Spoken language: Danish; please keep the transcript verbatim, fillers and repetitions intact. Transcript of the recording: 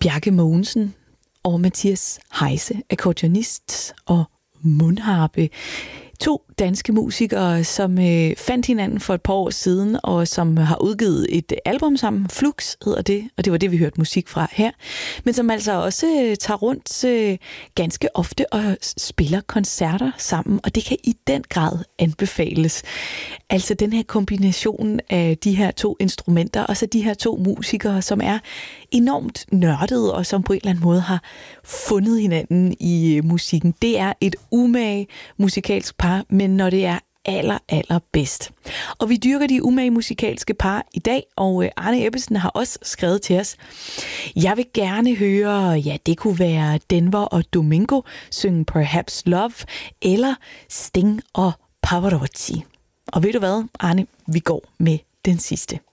Bjarke Mogensen og Mathias Heise, akkordionist og mundharpe. To danske musikere, som øh, fandt hinanden for et par år siden, og som har udgivet et album sammen. Flux hedder det, og det var det, vi hørte musik fra her. Men som altså også øh, tager rundt øh, ganske ofte og spiller koncerter sammen, og det kan i den grad anbefales. Altså den her kombination af de her to instrumenter, og så de her to musikere, som er enormt nørdede, og som på en eller anden måde har fundet hinanden i øh, musikken. Det er et umage musikalsk par, men når det er aller, aller bedst. Og vi dyrker de umage musikalske par i dag, og Arne Ebbesen har også skrevet til os. Jeg vil gerne høre, ja, det kunne være Denver og Domingo synge Perhaps Love, eller Sting og Pavarotti. Og ved du hvad, Arne, vi går med den sidste.